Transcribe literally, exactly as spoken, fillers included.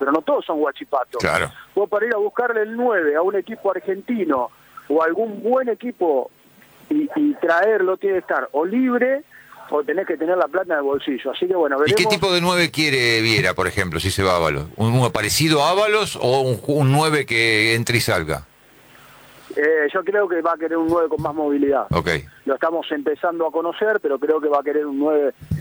pero no todos son guachipatos. Claro. Vos para ir a buscarle el nueve a un equipo argentino o algún buen equipo y, y traerlo, tiene que estar o libre o tenés que tener la plata en el bolsillo. Así que bueno, veremos. ¿Y qué tipo de nueve quiere Viera, por ejemplo, si se va a Ábalos? ¿Un nueve parecido a Ábalos o un, un nueve que entre y salga? Eh, yo creo que va a querer un nueve con más movilidad. Ok. Lo estamos empezando a conocer, pero creo que va a querer un nueve